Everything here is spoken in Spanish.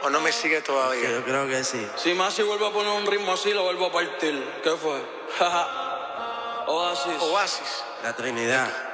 ¿O no me sigue todavía? Yo creo que sí. Si Masi vuelve a poner un ritmo así, lo vuelvo a partir. ¿Qué fue? Oasis. Oasis. La Trinidad.